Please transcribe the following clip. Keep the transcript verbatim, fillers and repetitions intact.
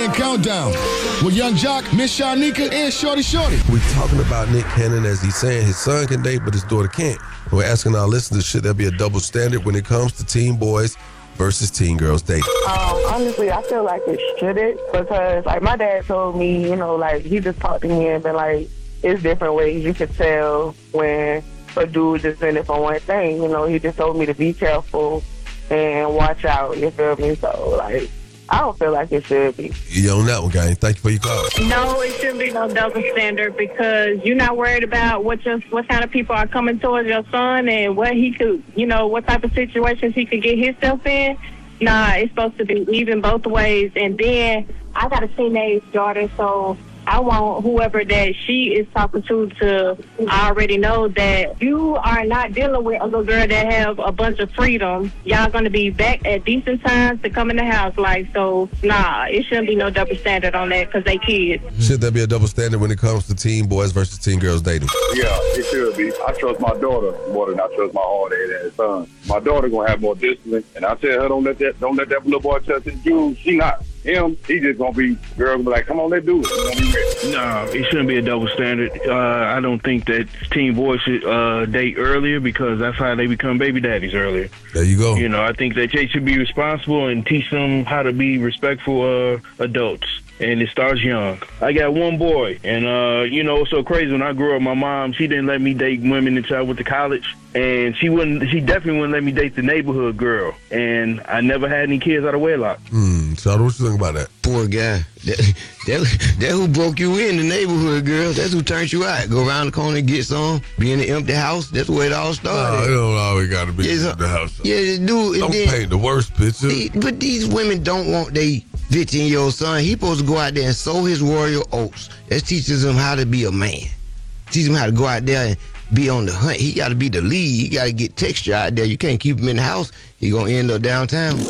ten Countdown with Young Jock, Miss Shanika, and Shorty Shorty. We're talking about Nick Cannon as he's saying his son can date, but his daughter can't. We're asking our listeners, should there be a double standard when it comes to teen boys versus teen girls dating? Um, honestly, I feel like it shouldn't, because like my dad told me, you know, like he just talked to me and been like, it's different ways you can tell when a dude just in it for one thing. You know, he just told me to be careful and watch out, you feel me? So, like, I don't feel like it should be. You on that one, gang. Thank you for your call. No, it shouldn't be no double standard, because you're not worried about what your, what kind of people are coming towards your son and what he could, you know, what type of situations he could get himself in. Nah, it's supposed to be even both ways. And then I got a teenage daughter, so I want whoever that she is talking to to already know that you are not dealing with a little girl that have a bunch of freedom. Y'all going to be back at decent times to come in the house. Like, so, nah, it shouldn't be no double standard on that because they kids. Should there be a double standard when it comes to teen boys versus teen girls dating? Yeah, it should be. I trust my daughter more than I trust my hard head son. My daughter gonna have more discipline, and I tell her don't let that don't let that little boy touch his jewels. She not. Him, he just gonna be, girl gonna be like, come on, let's do it. Gonna be ready. No, it shouldn't be a double standard. Uh, I don't think that teen boys should uh, date earlier, because that's how they become baby daddies earlier. There you go. You know, I think that they should be responsible and teach them how to be respectful uh, adults. And it starts young. I got one boy, and, uh, you know, it's so crazy. When I grew up, my mom, she didn't let me date women until I went to college, and she wouldn't. She definitely wouldn't let me date the neighborhood girl, and I never had any kids out of wedlock. Hmm, so what you think about that? Poor guy. That, that, that who broke you in, the neighborhood girl. That's who turned you out. Go around the corner and get some. Be in the empty house. That's where it all started. No, it don't always got to be Yeah, in the house. Yeah, dude. Don't then, paint the worst picture. They, but these women don't want they fifteen-year-old son. He supposed to go out there and sow his royal oats. That teaches him how to be a man. Teach him how to go out there and be on the hunt. He got to be the lead. He got to get texture out there. You can't keep him in the house. He going to end up downtown.